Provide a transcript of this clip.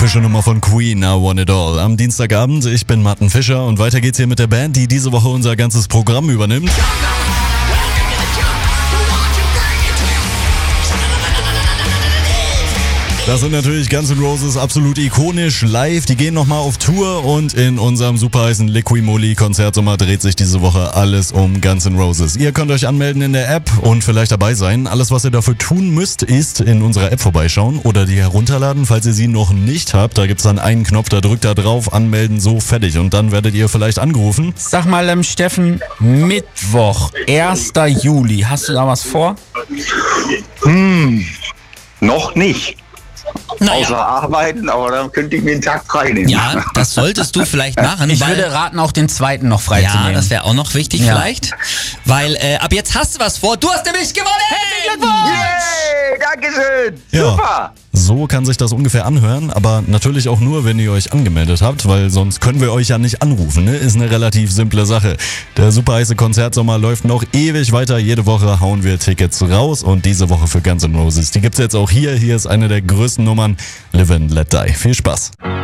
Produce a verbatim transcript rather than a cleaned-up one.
epische Nummer von Queen, I Want It All. Am Dienstagabend, ich bin Martin Fischer und weiter geht's hier mit der Band, die diese Woche unser ganzes Programm übernimmt. Das sind natürlich Guns N' Roses, absolut ikonisch live. Die gehen nochmal auf Tour und in unserem super heißen Liqui-Moly-Konzertsommer dreht sich diese Woche alles um Guns N' Roses. Ihr könnt euch anmelden in der App und vielleicht dabei sein. Alles, was ihr dafür tun müsst, ist in unserer App vorbeischauen oder die herunterladen, falls ihr sie noch nicht habt. Da gibt's dann einen Knopf, da drückt da drauf, anmelden, so fertig. Und dann werdet ihr vielleicht angerufen. Sag mal, ähm, Steffen, Mittwoch, erster Juli, hast du da was vor? Hm, noch nicht. Naja. Außer arbeiten, aber dann könnte ich mir einen Tag frei nehmen. Ja, das solltest du vielleicht machen. Ich weil, würde raten, auch den zweiten noch frei zu ja, nehmen. das wäre auch noch wichtig Ja. vielleicht. Weil äh, ab jetzt hast du was vor. Du hast nämlich gewonnen! Herzlichen Glückwunsch! Yay, Dankeschön. Ja. Super. So kann sich das ungefähr anhören, aber natürlich auch nur, wenn ihr euch angemeldet habt, weil sonst können wir euch ja nicht anrufen, ne? Ist eine relativ simple Sache. Der super heiße Konzertsommer läuft noch ewig weiter. Jede Woche hauen wir Tickets raus und diese Woche für Guns N' Roses. Die gibt's jetzt auch hier. Hier ist eine der größten Nummern, Live and Let Die. Viel Spaß.